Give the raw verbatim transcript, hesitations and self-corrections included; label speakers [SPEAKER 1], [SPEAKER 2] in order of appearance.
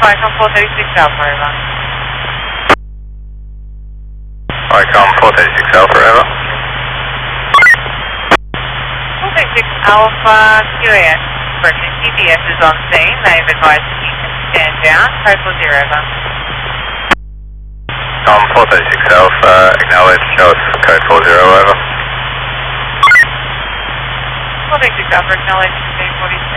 [SPEAKER 1] Icon four thirty-six Alpha, over.
[SPEAKER 2] Icon four thirty-six Alpha, over.
[SPEAKER 1] four thirty-six Alpha, Q A S, correction, G P S is on scene. They've advised that you can stand down. Code four zero, over.
[SPEAKER 2] Tom four thirty-six Alpha, acknowledge, show us code four zero, over.
[SPEAKER 1] four thirty-six Alpha, acknowledge, scene forty-six.